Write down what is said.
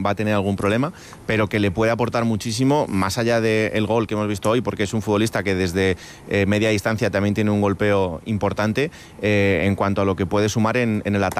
va a tener algún problema, pero que le puede aportar muchísimo, más allá del gol que hemos visto hoy, porque es un futbolista que desde media distancia también tiene un golpeo importante en cuanto a lo que puede sumar en el ataque.